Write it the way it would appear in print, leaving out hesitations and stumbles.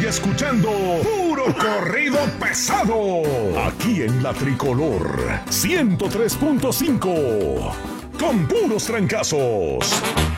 Sigue escuchando Puro Corrido Pesado. Aquí en la Tricolor 103.5. Con puros trancazos.